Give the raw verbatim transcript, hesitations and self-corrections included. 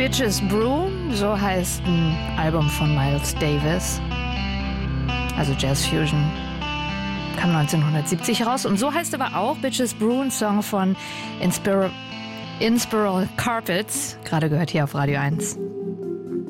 Bitches Brew, so heißt ein Album von Miles Davis, also Jazz Fusion, kam neunzehnhundertsiebzig raus. Und so heißt aber auch Bitches Brew, ein Song von Inspir- Inspiral Carpets, gerade gehört hier auf Radio eins.